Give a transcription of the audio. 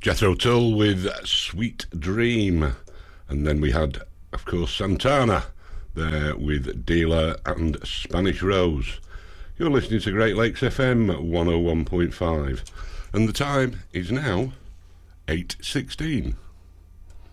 Jethro Tull with Sweet Dream. And then we had, of course, Santana there with Dealer and Spanish Rose. You're listening to Great Lakes FM 101.5. And the time is now 8:16.